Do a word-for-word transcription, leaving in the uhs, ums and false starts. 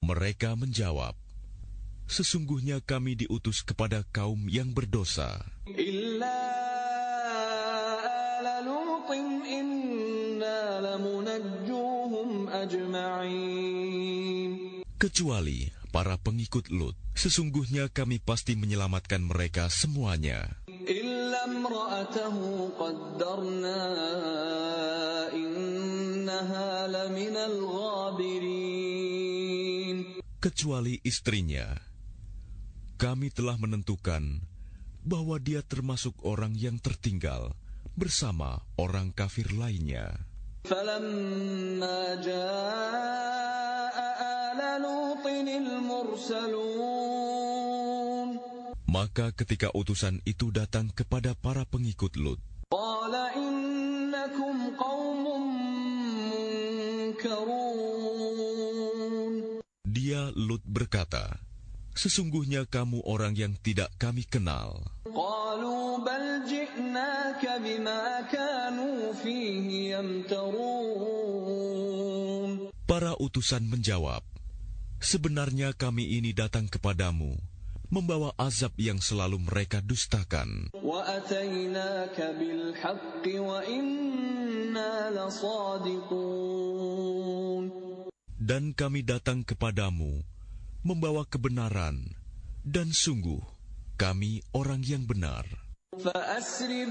Mereka menjawab, sesungguhnya kami diutus kepada kaum yang berdosa. Illa ala Lutin inna lamunajjuhum ajma'in. Kecuali para pengikut Lut, sesungguhnya kami pasti menyelamatkan mereka semuanya. Illa imra'atahu qaddarna innaha laminal ghabirin. Kecuali istrinya, kami telah menentukan bahwa dia termasuk orang yang tertinggal bersama orang kafir lainnya. Falamma jaa'a ala Lutinil mursalun. Maka ketika utusan itu datang kepada para pengikut Lut, Qala innakum qaumun munkarun. dia Lut berkata, sesungguhnya kamu orang yang tidak kami kenal. Qalu bal ji'naka bima kanu fihi yamtarun. Para utusan menjawab, sebenarnya kami ini datang kepadamu membawa azab yang selalu mereka dustakan. Wa atainaka bil haqqi wa inna lasadiqun. Dan kami datang kepadamu membawa kebenaran, dan sungguh kami orang yang benar. Fa asri